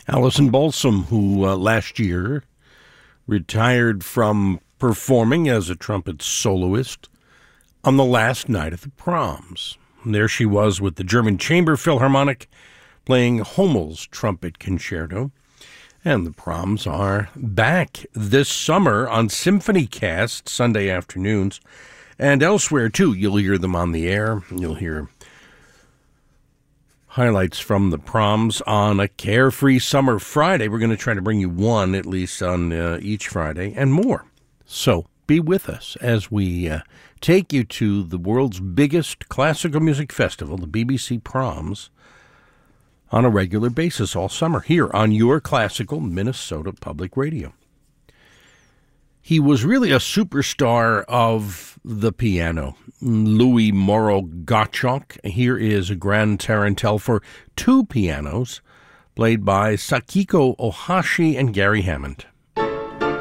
Alison Balsam, who last year retired from performing as a trumpet soloist on the last night of the Proms. And there she was with the German Chamber Philharmonic playing Hommel's Trumpet Concerto. And the Proms are back this summer on SymphonyCast Sunday afternoons. And elsewhere, too, you'll hear them on the air. You'll hear highlights from the Proms on a Carefree Summer Friday. We're going to try to bring you one, at least, on each Friday, and more. So be with us as we take you to the world's biggest classical music festival, the BBC Proms, on a regular basis all summer here on your classical Minnesota Public Radio. He was really a superstar of the piano, Louis Moreau Gottschalk. Here is a grand tarantelle for two pianos, played by Sakiko Ohashi and Gary Hammond.